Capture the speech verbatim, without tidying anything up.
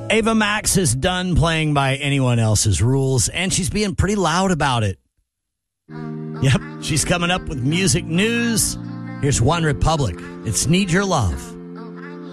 Ava Max is done playing by anyone else's rules, and she's being pretty loud about it. Yep, she's coming up with music news. Here's One Republic. It's Need Your Love.